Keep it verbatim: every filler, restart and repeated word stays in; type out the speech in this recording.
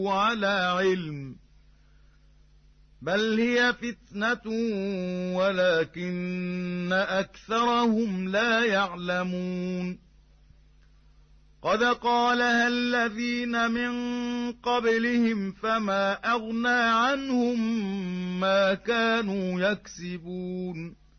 على علم بل هي فتنة ولكن أكثرهم لا يعلمون قد قالها الذين من قبلهم فما أغنى عنهم ما كانوا يكسبون